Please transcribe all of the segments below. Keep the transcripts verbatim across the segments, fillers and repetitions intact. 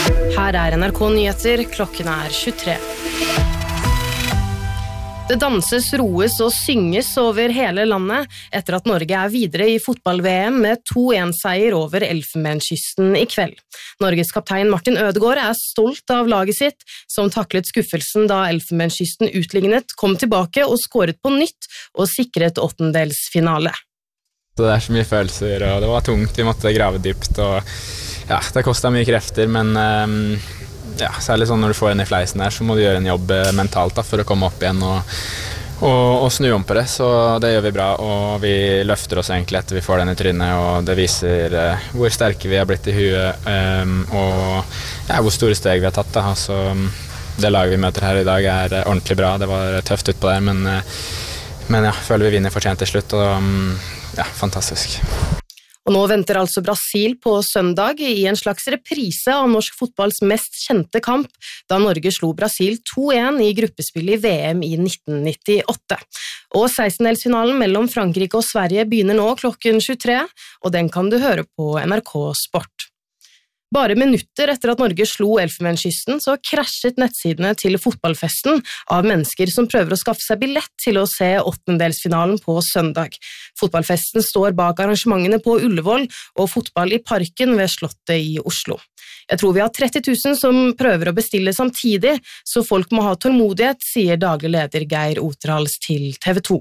Her er N R K Nyheter, klokken er tjuetre. Det danses, roes og synges over hele landet etter at Norge er videre i fotball-V M med to en-seier over Elfenbenskysten i kveld. Norges kaptein Martin Ødegaard er stolt av laget sitt, som taklet skuffelsen da Elfenbenskysten utlignet, kom tilbake og skåret på nytt og sikret åttendelsfinale. Det er så mye følelser, og det var tungt, vi måtte grave dypt, og ja, det kostet mye krefter, men um, ja, særlig sånn når du får en i fleisen her, så må du gjøre en jobb mentalt da, for å komme opp igjen og, og, og snu om på det, så det gjør vi bra, og vi løfter oss egentlig etter vi får den i trynet, og det viser uh, hvor sterke vi har blitt i huet, um, og ja, hvor store steg vi har tatt da, altså, det laget vi møter her i dag er uh, ordentlig bra, det var tøft ut på der, men, uh, men ja, føler vi vinner fortjent til slutt, og um, ja, fantastisk. Og nå venter altså Brasil på søndag i en slags reprise av norsk fotballs mest kjente kamp, da Norge slo Brasil to en i gruppespill i V M i nitten nittiåtte. Og sekstendelsfinalen mellom Frankrike og Sverige begynner nå klokken tjuetre, og den kan du høre på N R K Sport. Bare minutter etter at Norge slo Elfenbenskysten, så krasjet nettsidene til fotballfesten av mennesker som prøver å skaffe seg billett til å se åttendelsfinalen på søndag. Fotballfesten står bak arrangementene på Ullevål og fotball i Parken ved Slottet i Oslo. Jeg tror vi har tretti tusen som prøver å bestille samtidig, så folk må ha tålmodighet, sier daglig leder Geir Oterhals til T V to.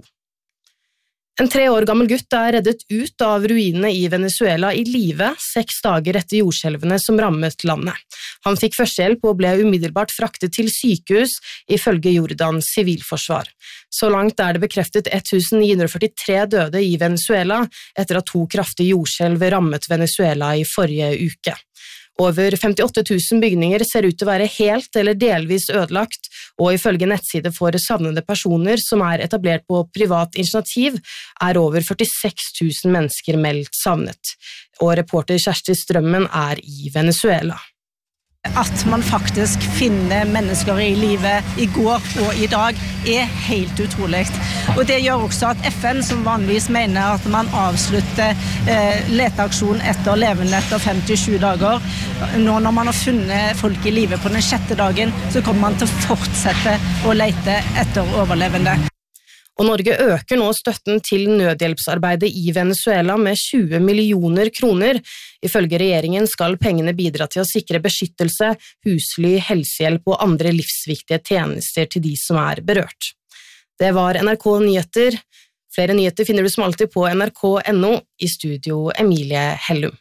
En tre år gammel gutt er reddet ut av ruinene i Venezuela i live seks dager etter jordskjelvene som rammet landet. Han fikk førstehjelp og ble umiddelbart fraktet til sykehus, ifølge Jordans sivilforsvar. Så langt er det bekreftet ett tusen ni hundre førtitre døde i Venezuela etter at to kraftige jordskjelv rammet Venezuela i forrige uke. Over femtiåtte tusen bygninger ser ut til å være helt eller delvis ødelagt, og ifølge nettside for savnede personer som er etablert på privat initiativ, er over førtiseks tusen mennesker meldt savnet. Og reporter Kjersti Strømmen er i Venezuela. At man faktisk finner mennesker i livet i går og i dag er helt utrolig. Og det gjør også at F N, som vanligvis mener at man avslutter eh, leteaksjon etter levende etter femtisju dager, nå når man har funnet folk i livet på den sjette dagen, så kommer man til å fortsette å lete etter overlevende. Og Norge øker nå støtten til nødhjelpsarbeidet i Venezuela med tjue millioner kroner. Ifølge regjeringen skal pengene bidra til å sikre beskyttelse, husly, helsehjelp og andre livsviktige tjenester til de som er berørt. Det var N R K Nyheter. Flere nyheter finner du som alltid på N R K punktum N O, i studio Emilie Hellum.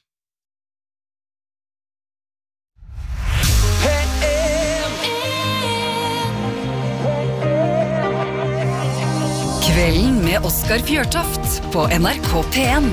Kvelden med Oskar Fjørtoft på N R K P en.